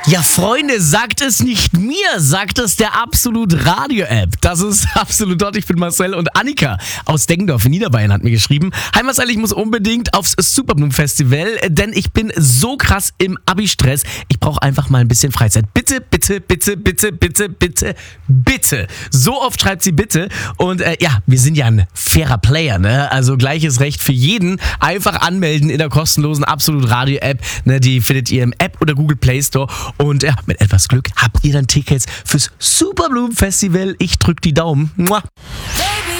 Ja, Freunde, sagt es nicht mir, sagt es der Absolut Radio-App. Das ist Absolut dort. Ich bin Marcel und Annika aus Deggendorf in Niederbayern hat mir geschrieben. Hi Marcel, ich muss unbedingt aufs Superblumen-Festival, denn ich bin so krass im Abi-Stress. Ich brauche einfach mal ein bisschen Freizeit. Bitte, bitte, bitte, bitte, bitte, bitte, bitte. So oft schreibt sie bitte. Und ja, wir sind ja ein fairer Player, ne? Also gleiches Recht für jeden. Einfach anmelden in der kostenlosen Absolut Radio-App. Ne? Die findet ihr im App oder Google Play Store. Und ja, mit etwas Glück habt ihr dann Tickets fürs Superblumen-Festival. Ich drück die Daumen. Mua.